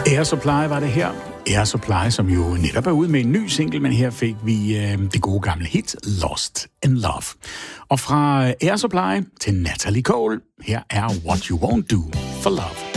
Air Supply var det her. Air Supply, som jo netop er ude med en ny single, men her fik vi det gode gamle hit Lost in Love. Og fra Air Supply til Natalie Cole, her er What You Won't Do for Love.